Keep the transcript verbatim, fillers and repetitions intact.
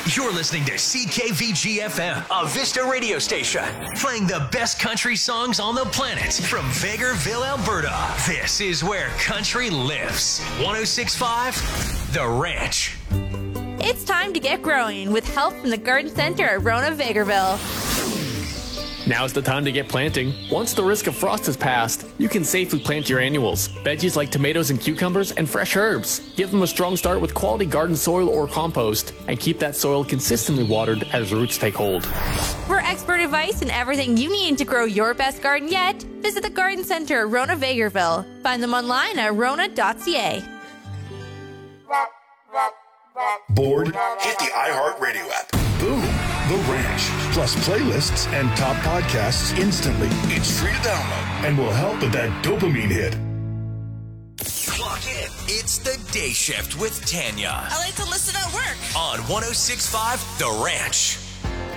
You're listening to C K V G F M, a Vista radio station, playing the best country songs on the planet from Vegreville, Alberta. This is where country lives. one oh six point five, The Ranch. It's time to get growing with help from the Garden Center at Rona Vegreville. Now's the time to get planting. Once the risk of frost has passed, you can safely plant your annuals. Veggies like tomatoes and cucumbers and fresh herbs. Give them a strong start with quality garden soil or compost, and keep that soil consistently watered as roots take hold. For expert advice and everything you need to grow your best garden yet, visit the Garden Center at Rona Vegreville. Find them online at rona dot c a. Bored? Hit the iHeartRadio app. Boom. The Ranch. Plus playlists and top podcasts instantly. It's free to download and will help with that dopamine hit. Clock in. It's the Day Shift with Tanya. I like to listen at work. On one oh six point five, The Ranch.